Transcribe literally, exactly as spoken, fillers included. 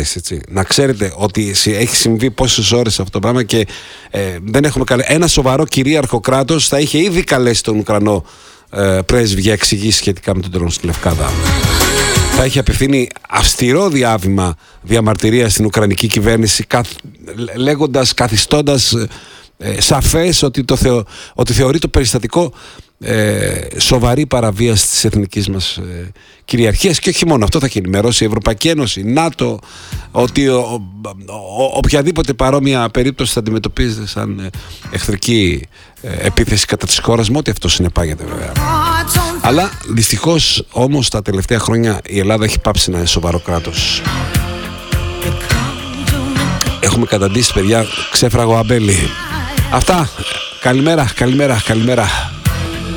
ώρες, έτσι. Να ξέρετε ότι έχει συμβεί πόσες ώρες αυτό το πράγμα και ε, δεν έχουμε καλέ... Ένα σοβαρό κυρίαρχο κράτος θα είχε ήδη καλέσει τον Ουκρανό ε, πρέσβη για εξηγήσεις σχετικά με τον τρόνο στη Λευκάδα. Θα είχε απευθύνει αυστηρό διάβημα διαμαρτυρία στην Ουκρανική κυβέρνηση, καθ... λέγοντας, καθιστώντας ε, σαφές ότι, το θεω... ότι θεωρεί το περιστατικό Ε, σοβαρή παραβίαση της εθνικής μας ε, κυριαρχίας, και όχι μόνο αυτό, θα έχει ενημερώσει η Ευρωπαϊκή Ένωση, ΝΑΤΟ, ότι ο, ο, ο, οποιαδήποτε παρόμοια περίπτωση θα αντιμετωπίζεται σαν ε, εχθρική ε, επίθεση κατά της χώρας, με ό,τι αυτό συνεπάγεται βέβαια. Αλλά δυστυχώς όμως τα τελευταία χρόνια η Ελλάδα έχει πάψει να είναι σοβαρό κράτος. Έχουμε καταντήσει, παιδιά, ξέφραγο αμπέλι. Αυτά. Καλημέρα, καλημέρα, καλημέρα.